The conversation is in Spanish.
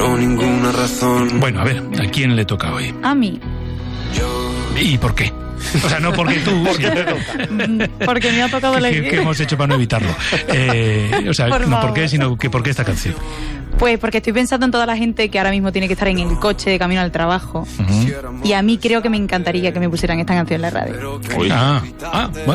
pero ninguna razón. Bueno, a ver, ¿a quién le toca hoy? A mí. ¿Y por qué? O sea, no porque tú... Porque me ha tocado elegir. ¿Qué hemos hecho para no evitarlo? O sea, Por no favor. por qué, sino que por qué esta canción. Pues porque estoy pensando en toda la gente que ahora mismo tiene que estar en el coche de camino al trabajo. Y a mí creo que me encantaría que me pusieran esta canción en la radio. Bueno.